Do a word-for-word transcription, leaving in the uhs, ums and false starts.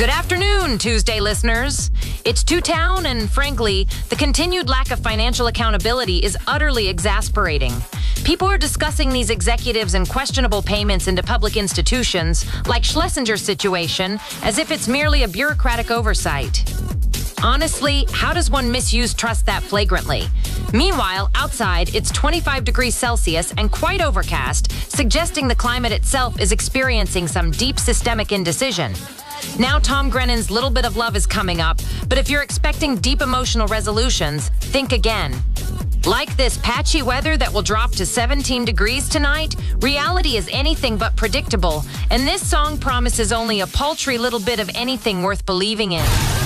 Good afternoon, Tuesday listeners. It's Two-Town, and frankly, the continued lack of financial accountability is utterly exasperating. People are discussing these executives and questionable payments into public institutions, like Schlesinger's situation, as if it's merely a bureaucratic oversight. Honestly, how does one misuse trust that flagrantly? Meanwhile, outside, it's twenty-five degrees Celsius and quite overcast, suggesting the climate itself is experiencing some deep systemic indecision. Now Tom Grennan's Little Bit of Love is coming up, but if you're expecting deep emotional resolutions, think again. Like this patchy weather that will drop to seventeen degrees tonight, reality is anything but predictable, and this song promises only a paltry little bit of anything worth believing in.